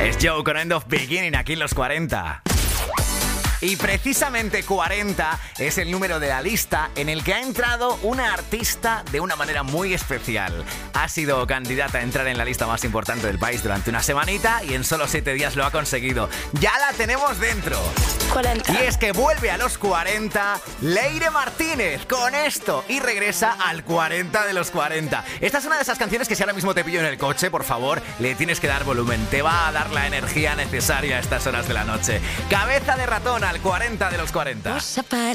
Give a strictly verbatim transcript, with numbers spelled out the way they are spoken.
Es Joe con End of Beginning aquí en los cuarenta. Y precisamente cuarenta es el número de la lista en el que ha entrado una artista de una manera muy especial. Ha sido candidata a entrar en la lista más importante del país durante una semanita y en solo siete días lo ha conseguido. ¡Ya la tenemos dentro! cuarenta. Y es que vuelve a los cuarenta Leire Martínez con esto y regresa al cuarenta de los cuarenta. Esta es una de esas canciones que si ahora mismo te pillo en el coche, por favor, le tienes que dar volumen. Te va a dar la energía necesaria a estas horas de la noche. Cabeza de ratón al cuarenta de los cuarenta.